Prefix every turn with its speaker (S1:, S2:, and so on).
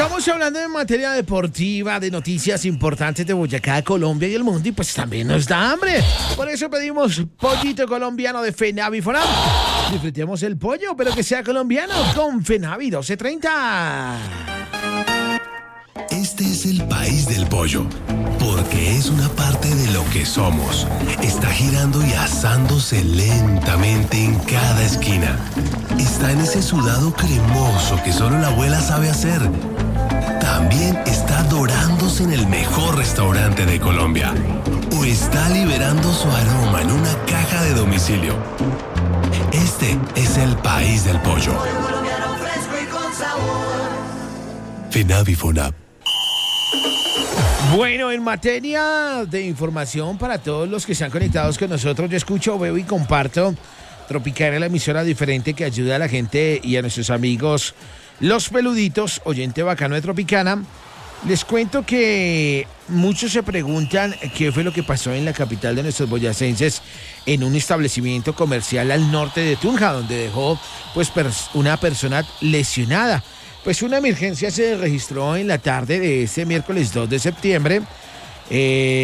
S1: Estamos hablando en materia deportiva, de noticias importantes de Boyacá, Colombia y el mundo, y pues también nos da hambre. Por eso pedimos pollito colombiano de Fenavi Fonab. Disfrutemos el pollo, pero que sea colombiano con Fenavi 1230.
S2: Este es el país del pollo, porque es una parte de lo que somos. Está girando y asándose lentamente en cada esquina. Está en ese sudado cremoso que solo la abuela sabe hacer. También está dorándose en el mejor restaurante de Colombia. O está liberando su aroma en una caja de domicilio. Este es el país del pollo. Fenavi Fonab.
S1: Bueno, en materia de información para todos los que están conectados con nosotros, yo escucho, veo y comparto Tropicana, la emisora diferente que ayuda a la gente y a nuestros amigos, los peluditos, oyente bacano de Tropicana. Les cuento que muchos se preguntan qué fue lo que pasó en la capital de nuestros boyacenses en un establecimiento comercial al norte de Tunja, donde dejó pues una persona lesionada. Pues una emergencia se registró en la tarde de este miércoles 2 de septiembre.